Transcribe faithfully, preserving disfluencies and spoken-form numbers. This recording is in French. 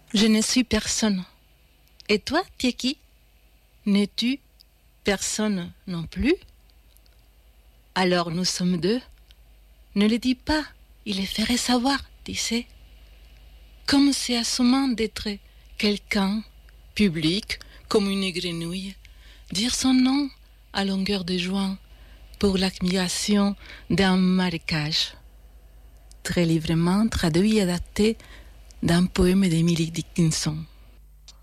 Je ne suis personne. Et toi, tu es qui? N'es-tu personne non plus? Alors nous sommes deux. Ne le dis pas, il les ferait savoir, tu sais. Comme c'est assommant d'être quelqu'un, public, comme une grenouille, dire son nom à longueur de joint pour l'admiration d'un marécage. Très librement traduit et adapté d'un poème d'Emily Dickinson.